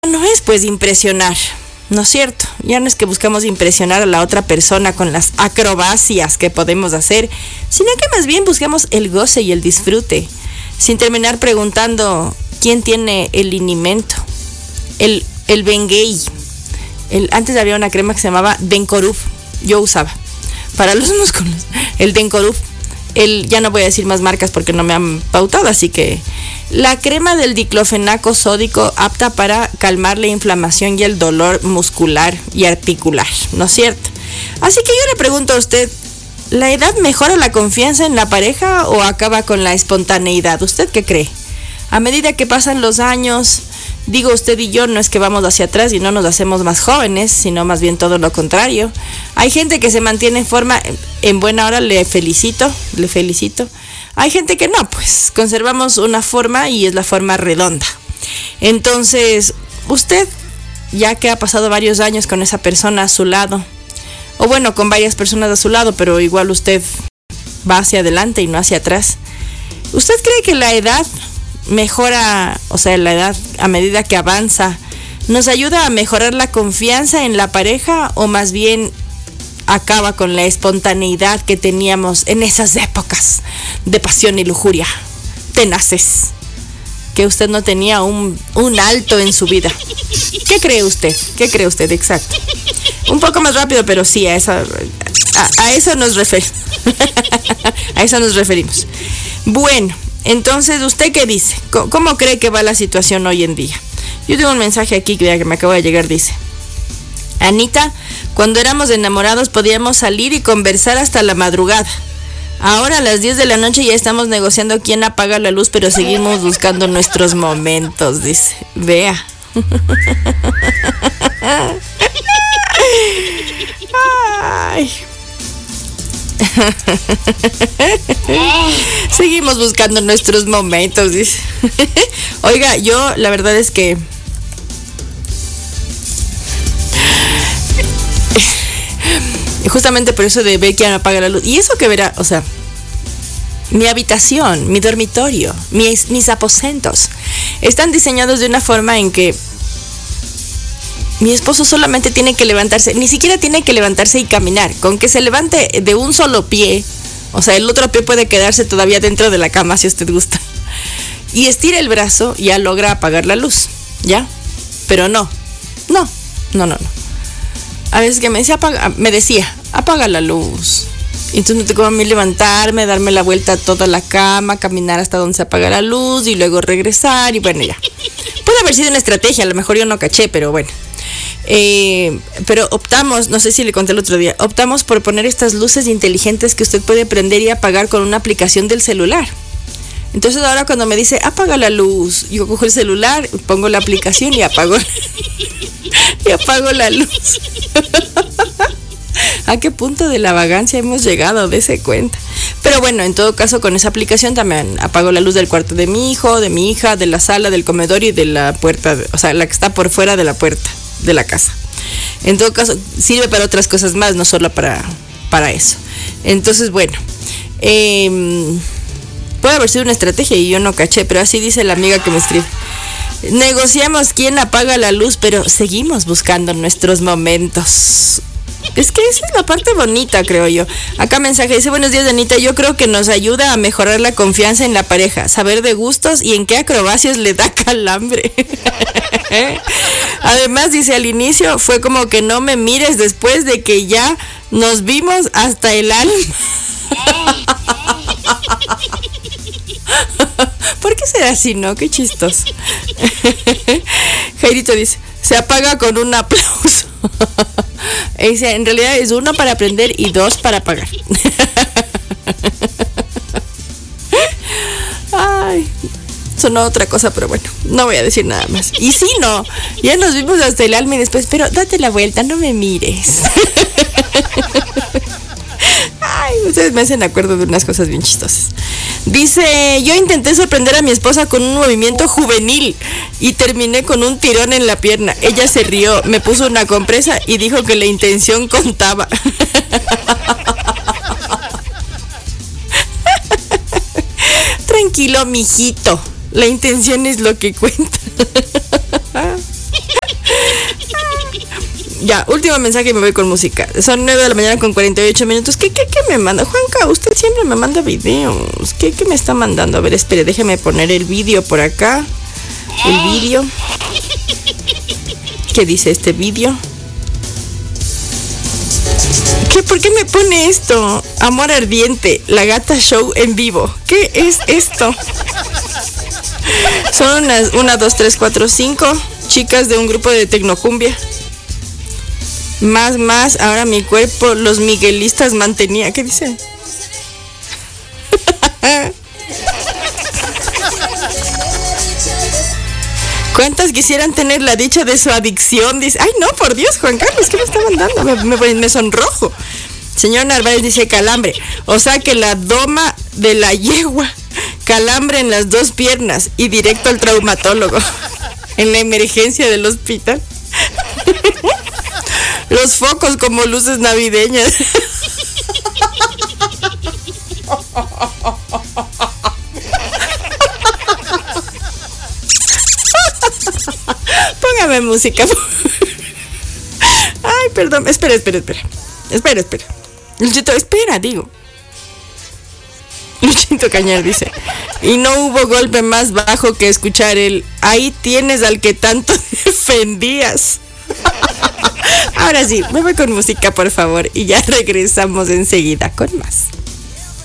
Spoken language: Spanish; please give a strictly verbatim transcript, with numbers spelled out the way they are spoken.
no es pues impresionar, ¿no es cierto? Ya no es que buscamos impresionar a la otra persona con las acrobacias que podemos hacer, sino que más bien buscamos el goce y el disfrute, sin terminar preguntando quién tiene el linimento, el, el Bengay. El, antes había una crema que se llamaba Dencoruf, yo usaba, para los músculos, el Dencoruf. El, ya no voy a decir más marcas porque no me han pautado, así que la crema del diclofenaco sódico apta para calmar la inflamación y el dolor muscular y articular, ¿no es cierto? Así que yo le pregunto a usted, ¿la edad mejora la confianza en la pareja o acaba con la espontaneidad? ¿Usted qué cree? A medida que pasan los años, digo usted y yo, no es que vamos hacia atrás y no nos hacemos más jóvenes, sino más bien todo lo contrario. Hay gente que se mantiene en forma, en buena hora, le felicito, le felicito. Hay gente que no, pues conservamos una forma y es la forma redonda. Entonces, usted, ya que ha pasado varios años con esa persona a su lado, o bueno, con varias personas a su lado, pero igual usted va hacia adelante y no hacia atrás, ¿usted cree que la edad mejora, o sea, la edad a medida que avanza, nos ayuda a mejorar la confianza en la pareja o más bien acaba con la espontaneidad que teníamos en esas épocas de pasión y lujuria tenaces, que usted no tenía un, un alto en su vida? ¿Qué cree usted? ¿Qué cree usted? Exacto. Un poco más rápido, pero sí, a, esa, a, a eso nos referimos. A eso nos referimos. Bueno, entonces, ¿usted qué dice? ¿Cómo, ¿Cómo cree que va la situación hoy en día? Yo tengo un mensaje aquí que me acaba de llegar, dice: Anita, cuando éramos enamorados podíamos salir y conversar hasta la madrugada. Ahora a las diez de la noche ya estamos negociando quién apaga la luz, pero seguimos buscando nuestros momentos, dice. Vea. Ay. Seguimos buscando nuestros momentos, dice. Oiga, yo la verdad es que justamente por eso de ver quién apaga la luz. Y eso que verá, o sea, mi habitación, mi dormitorio, mis, mis aposentos están diseñados de una forma en que mi esposo solamente tiene que levantarse, ni siquiera tiene que levantarse y caminar. Con que se levante de un solo pie, o sea, el otro pie puede quedarse todavía dentro de la cama si usted gusta, y estira el brazo, ya logra apagar la luz, ¿ya? Pero no, no, no, no, no. A veces que me decía, apaga, me decía, apaga la luz. Y entonces me tocó a mí levantarme, darme la vuelta a toda la cama, caminar hasta donde se apaga la luz y luego regresar, y bueno, ya. Puede haber sido una estrategia, a lo mejor yo no caché, pero bueno. Eh, pero optamos, no sé si le conté el otro día, optamos por poner estas luces inteligentes que usted puede prender y apagar con una aplicación del celular. Entonces ahora cuando me dice apaga la luz, yo cojo el celular, pongo la aplicación y apago y apago la luz. ¿A qué punto de la vagancia hemos llegado? Dese cuenta. Pero bueno, en todo caso, con esa aplicación también apago la luz del cuarto de mi hijo, de mi hija, de la sala, del comedor y de la puerta, o sea, la que está por fuera de la puerta de la casa. En todo caso, sirve para otras cosas más, no solo para, para eso. Entonces, bueno, eh, puede haber sido una estrategia y yo no caché, pero así dice la amiga que me escribe. Negociamos quién apaga la luz, pero seguimos buscando nuestros momentos. Es que esa es la parte bonita, creo yo. Acá mensaje dice: buenos días, Anita, yo creo que nos ayuda a mejorar la confianza en la pareja, saber de gustos y en qué acrobacias le da calambre. Además, dice, al inicio fue como que no me mires, después de que ya nos vimos hasta el alma. ¿Por qué será así, no? Qué chistoso. Jairito dice: se apaga con un aplauso. E dice, en realidad es uno para aprender y dos para apagar. Ay, sonó otra cosa, pero bueno, no voy a decir nada más. Y sí, no, ya nos vimos hasta el alma y después, pero date la vuelta, no me mires. Ay, ustedes me hacen acuerdo de unas cosas bien chistosas. Dice, yo intenté sorprender a mi esposa con un movimiento juvenil y terminé con un tirón en la pierna. Ella se rió, me puso una compresa y dijo que la intención contaba. Tranquilo, mijito, la intención es lo que cuenta. Ya, último mensaje y me voy con música. Son nueve de la mañana con cuarenta y ocho minutos. ¿Qué, qué, qué me manda? Juanca, usted siempre me manda videos. ¿Qué, qué me está mandando? A ver, espere, déjeme poner el vídeo por acá. El vídeo. ¿Qué dice este vídeo? ¿Qué? ¿Por qué me pone esto? Amor ardiente, la gata show en vivo. ¿Qué es esto? Son unas, una, dos, tres, cuatro, cinco chicas de un grupo de tecnocumbia. Más, más, ahora mi cuerpo, los miguelistas mantenía. ¿Qué dice? ¿Cuántas quisieran tener la dicha de su adicción? Dice, ay no, por Dios, Juan Carlos, ¿qué me está mandando? Me, me, me sonrojo. Señor Narváez dice calambre, o sea que la doma de la yegua, calambre en las dos piernas y directo al traumatólogo en la emergencia del hospital. Los focos como luces navideñas. Póngame música. Ay, perdón. Espera, espera, espera. Espera, espera. Luchito, espera, digo. Luchito Cañar dice, y no hubo golpe más bajo que escuchar el ahí tienes al que tanto defendías. Ahora sí, me voy con música, por favor, y ya regresamos enseguida con más.